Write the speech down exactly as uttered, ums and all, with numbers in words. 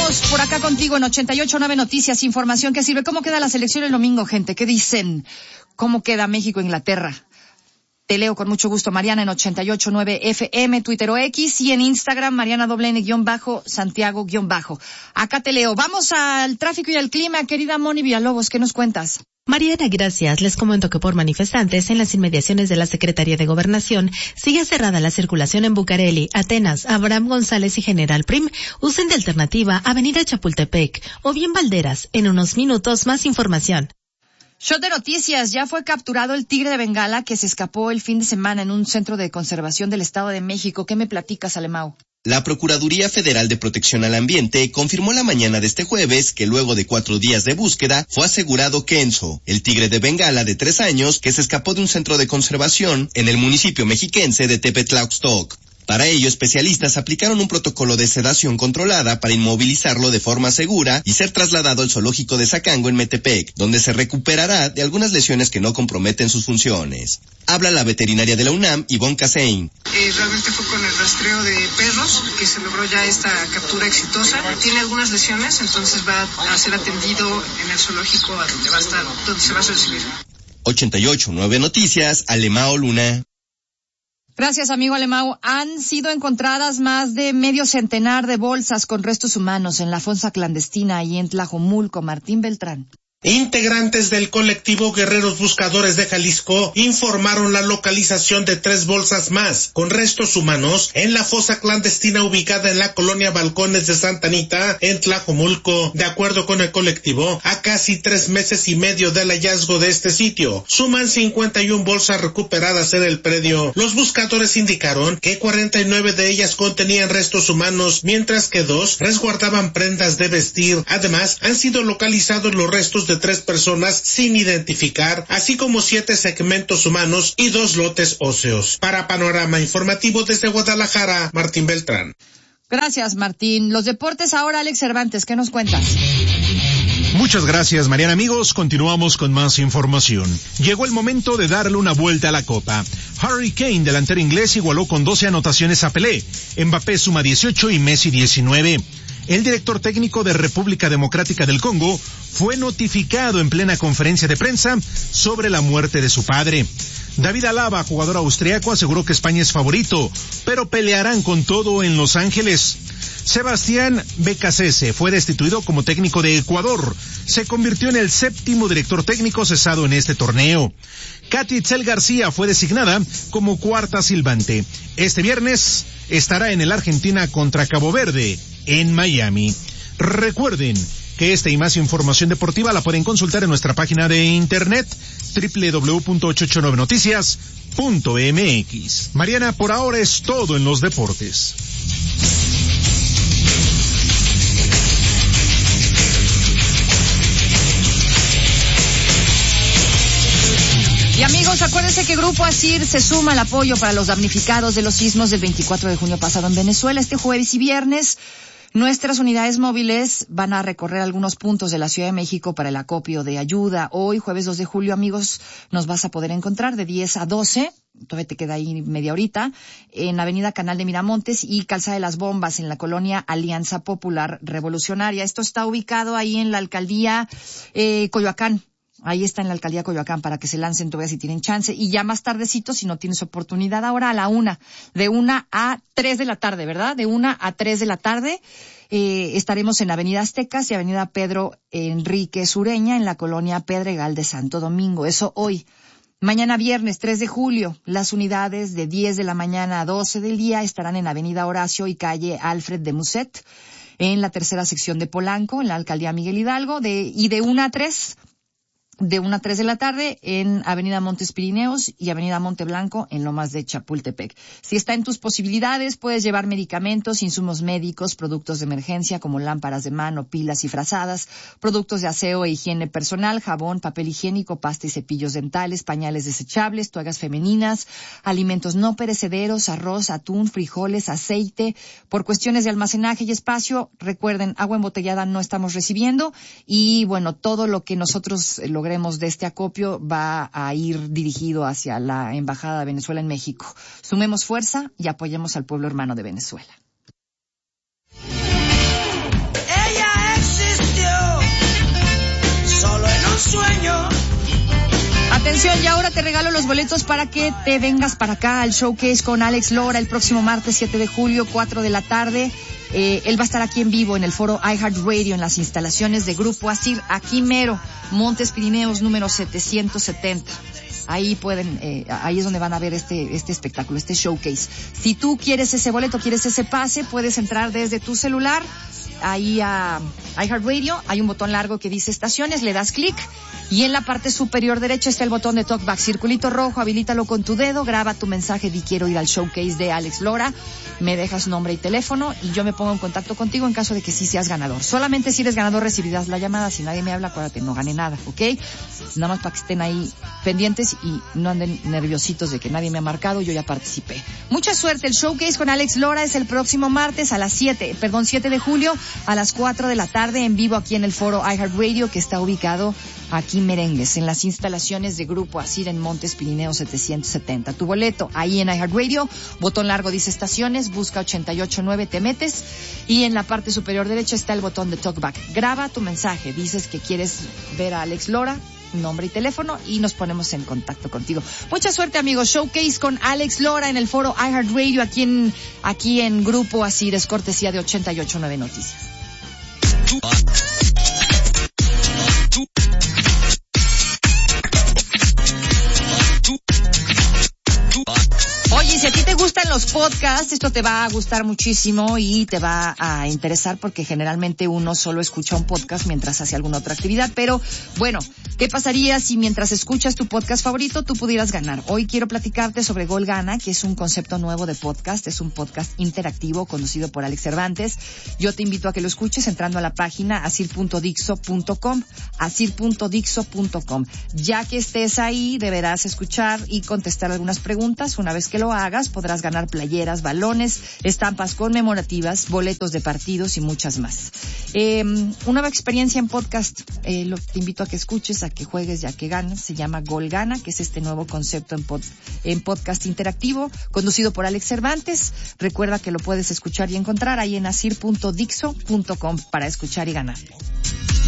Seguimos por acá contigo en ochenta y ocho punto nueve Noticias, información que sirve. ¿Cómo queda la selección el domingo, gente? ¿Qué dicen? ¿Cómo queda México-Inglaterra? Te leo con mucho gusto, Mariana, en ochenta y ocho punto nueve F M, Twitter o X, y en Instagram, Mariana doble N guión bajo, Santiago guión bajo. Acá te leo. Vamos al tráfico y al clima, querida Moni Villalobos, ¿qué nos cuentas? Mariana, gracias. Les comento que por manifestantes en las inmediaciones de la Secretaría de Gobernación sigue cerrada la circulación en Bucareli, Atenas, Abraham González y General Prim. Usen de alternativa Avenida Chapultepec o bien Valderas. En unos minutos más información. Shot de noticias. Ya fue capturado el tigre de Bengala que se escapó el fin de semana en un centro de conservación del Estado de México. ¿Qué me platicas, Alemão? La Procuraduría Federal de Protección al Ambiente confirmó la mañana de este jueves que luego de cuatro días de búsqueda fue asegurado Kenzo, el tigre de Bengala de tres años que se escapó de un centro de conservación en el municipio mexiquense de Tepetlaxtoc. Para ello, especialistas aplicaron un protocolo de sedación controlada para inmovilizarlo de forma segura y ser trasladado al zoológico de Zacango en Metepec, donde se recuperará de algunas lesiones que no comprometen sus funciones. Habla la veterinaria de la UNAM, Ivonne Casein. Eh, realmente fue con el rastreo de perros que se logró ya esta captura exitosa. Tiene algunas lesiones, entonces va a ser atendido en el zoológico a donde va a estar, donde se va a recibir. ochenta y ocho punto nueve Noticias, Alemão Luna. Gracias, amigo Alemão. Han sido encontradas más de medio centenar de bolsas con restos humanos en la fosa clandestina y en Tlajomulco. Martín Beltrán. Integrantes del colectivo Guerreros Buscadores de Jalisco informaron la localización de tres bolsas más con restos humanos en la fosa clandestina ubicada en la colonia Balcones de Santa Anita, en Tlajomulco. De acuerdo con el colectivo, a casi tres meses y medio del hallazgo de este sitio, suman cincuenta y una bolsas recuperadas en el predio. Los buscadores indicaron que cuarenta y nueve de ellas contenían restos humanos, mientras que dos resguardaban prendas de vestir. Además, han sido localizados los restos de de tres personas sin identificar, así como siete segmentos humanos y dos lotes óseos. Para Panorama Informativo desde Guadalajara, Martín Beltrán. Gracias, Martín. Los deportes ahora, Alex Cervantes, ¿qué nos cuentas? Muchas gracias, Mariana. Amigos, continuamos con más información. Llegó el momento de darle una vuelta a la Copa. Harry Kane, delantero inglés, igualó con doce anotaciones a Pelé. Mbappé suma dieciocho y Messi diecinueve. El director técnico de República Democrática del Congo fue notificado en plena conferencia de prensa sobre la muerte de su padre. David Alaba, jugador austriaco, aseguró que España es favorito, pero pelearán con todo en Los Ángeles. Sebastián Becasese fue destituido como técnico de Ecuador. Se convirtió en el séptimo director técnico cesado en este torneo. Katy Itzel García fue designada como cuarta silbante. Este viernes estará en el Argentina contra Cabo Verde, en Miami. Recuerden que esta y más información deportiva la pueden consultar en nuestra página de internet doble u doble u doble u punto ochocientos ochenta y nueve noticias punto m x. Mariana, por ahora es todo en los deportes. Y amigos, acuérdense que Grupo Asir se suma al apoyo para los damnificados de los sismos del veinticuatro de junio pasado en Venezuela. Este jueves y viernes, nuestras unidades móviles van a recorrer algunos puntos de la Ciudad de México para el acopio de ayuda. Hoy, jueves dos de julio, amigos, nos vas a poder encontrar de diez a doce. Todavía te queda ahí media horita, en Avenida Canal de Miramontes y Calzada de las Bombas, en la colonia Alianza Popular Revolucionaria. Esto está ubicado ahí en la alcaldía eh, Coyoacán. Ahí está en la alcaldía Coyoacán para que se lancen todavía si tienen chance. Y ya más tardecito, si no tienes oportunidad, ahora a la una, de una a tres de la tarde, ¿verdad? De una a tres de la tarde. Eh, estaremos en Avenida Aztecas y Avenida Pedro Enrique Sureña, en la colonia Pedregal de Santo Domingo. Eso hoy. Mañana viernes tres de julio, las unidades de diez de la mañana a doce del día estarán en Avenida Horacio y calle Alfred de Musset, en la tercera sección de Polanco, en la alcaldía Miguel Hidalgo, de, y de una a tres, de una a tres de la tarde en Avenida Montes Pirineos y Avenida Monte Blanco en Lomas de Chapultepec. Si está en tus posibilidades, puedes llevar medicamentos, insumos médicos, productos de emergencia como lámparas de mano, pilas y frazadas, productos de aseo e higiene personal, jabón, papel higiénico, pasta y cepillos dentales, pañales desechables, toallas femeninas, alimentos no perecederos, arroz, atún, frijoles, aceite. Por cuestiones de almacenaje y espacio, recuerden, agua embotellada no estamos recibiendo y bueno, todo lo que nosotros logremos de este acopio va a ir dirigido hacia la Embajada de Venezuela en México. Sumemos fuerza y apoyemos al pueblo hermano de Venezuela. Ella atención, y ahora te regalo los boletos para que te vengas para acá al showcase con Alex Lora el próximo martes siete de julio, cuatro de la tarde. Eh, él va a estar aquí en vivo en el foro iHeartRadio en las instalaciones de Grupo Asir, aquí mero, Montes Pirineos número setecientos setenta. Ahí pueden, eh, ahí es donde van a ver este, este espectáculo, este showcase. Si tú quieres ese boleto, quieres ese pase, puedes entrar desde tu celular ahí a iHeartRadio, hay un botón largo que dice estaciones, le das clic y en la parte superior derecha está el botón de talkback, circulito rojo, habilítalo con tu dedo, graba tu mensaje, di quiero ir al showcase de Alex Lora, me dejas nombre y teléfono y yo me pongo en contacto contigo en caso de que sí seas ganador. Solamente si eres ganador recibirás la llamada, si nadie me habla, acuérdate, no gané nada, ¿ok? Nada más para que estén ahí pendientes y no anden nerviositos de que nadie me ha marcado, yo ya participé. Mucha suerte, el showcase con Alex Lora es el próximo martes a las siete, perdón, siete de julio, a las cuatro de la tarde en vivo aquí en el foro iHeartRadio que está ubicado aquí Merengues, en las instalaciones de Grupo Asir en Montes Pirineos setecientos setenta. Tu boleto ahí en iHeartRadio, botón largo dice estaciones, busca ochenta y ocho nueve, te metes y en la parte superior derecha está el botón de talkback. Graba tu mensaje, dices que quieres ver a Alex Lora, nombre y teléfono y nos ponemos en contacto contigo. Mucha suerte, amigos. Showcase con Alex Lora en el foro iHeartRadio aquí en, aquí en Grupo Asir, es cortesía de ochenta y ocho nueve Noticias. Oye, si a ti te gustan los podcasts, esto te va a gustar muchísimo y te va a interesar porque generalmente uno solo escucha un podcast mientras hace alguna otra actividad. Pero, bueno, ¿qué pasaría si mientras escuchas tu podcast favorito tú pudieras ganar? Hoy quiero platicarte sobre Gol Gana, que es un concepto nuevo de podcast. Es un podcast interactivo conducido por Alex Cervantes. Yo te invito a que lo escuches entrando a la página asir punto dixo punto com, asir punto dixo punto com. Ya que estés ahí, deberás escuchar y contestar algunas preguntas. Una vez que lo hagas, podrás ganar playeras, balones, estampas conmemorativas, boletos de partidos y muchas más. Eh, una nueva experiencia en podcast, eh, lo, te invito a que escuches, a que juegues y a que ganes. Se llama Gol Gana, que es este nuevo concepto en, pod, en podcast interactivo, conducido por Alex Cervantes. Recuerda que lo puedes escuchar y encontrar ahí en asir punto dixo punto com para escuchar y ganar.